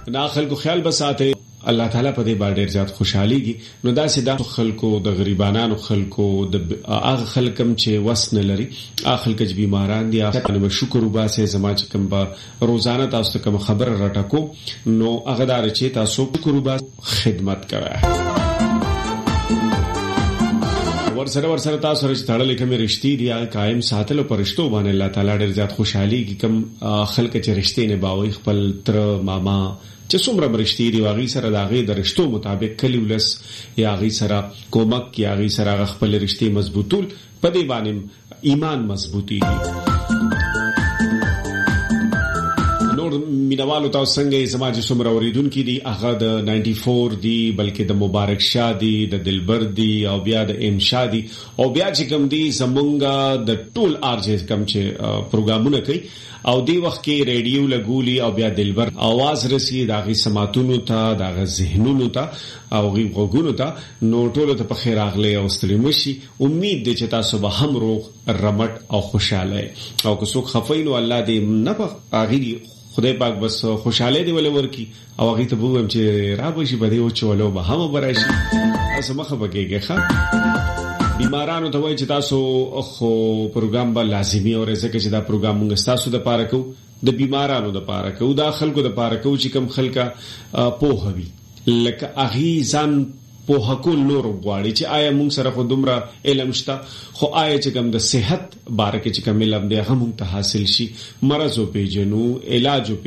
نه خلکو خیال بساته الله تعالی په دې باندې زیات خوشحاليږي. نو دا سیدا خلکو د غریبانو خلکو د هغه خلکم چې وسن لري هغه خلک چې بیماران دي هغه شکر وباسه زما چې کوم به روزانه تاسو ته کوم خبر راټکو نو هغه دار چې تاسو شکر وباسه خدمت کوي ورسره تاسو سره تړلې کوم رښتې دي قائم ساتلو پرشتو باندې الله تعالی ډېر زیات خوشحالي کی کوم خلک چې رښتې نه باوي خپل تر ماما چې څومره رښتې دي واغې سره داغه د رښتو مطابق کلیولس یا غي سره کومک یا غي سره خپل رښتې مضبوطول په دې باندې ایمان مضبوطي مینوالو تاسو څنګه سماجی څومره اوریدونکو دي هغه د 94 دي بلکې د مبارک شادي د دلبر دي او بیا د ام شادي او بیا چې کوم دي زمونږه د ټول ارجز کوم چې پروګرامونه کوي او دی وخت کې ریډیو لګولي او بیا دلبر आवाज رسي داغي سماتونو ته داغه ذهنونو ته او غي وګونو ته نو ټول ته په خیر اغله او ستړي امید دي چې تاسو به هم روغ رمټ او خوشاله او که څوک خفینو الله دې نه په اغي خدای پاک بس خوشاله دی ولې ورکی او هغه ته ووم چې را بشي بده او چولو به هم براشي اسه مخه بګيږي ښه بیمارانو ته وای چې تاسو خو پروګرام به لازمي او رزه کې چې دا پروګرام موږ تاسو د پاره کو د بیمارانو د پاره کو دا خلکو د پاره کو چې کم خلکا پوهوي لکه اغي ځان په حقول نور غواړي چې آیا موږ سره خو دومره علم شته خو آیا چې کوم د صحت باره کې چې کوم علم دی هغه موږ ته حاصل شي مرزو پیجنو علاج